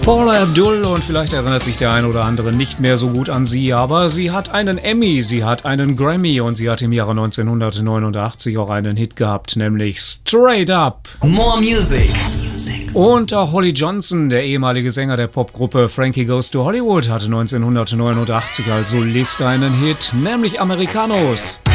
Paula Abdul, und vielleicht erinnert sich der ein oder andere nicht mehr so gut an sie, aber sie hat einen Emmy, sie hat einen Grammy und sie hat im Jahre 1989 auch einen Hit gehabt, nämlich Straight Up. More Music. Und auch Holly Johnson, der ehemalige Sänger der Popgruppe Frankie Goes to Hollywood, hatte 1989 als Solist einen Hit, nämlich Americanos.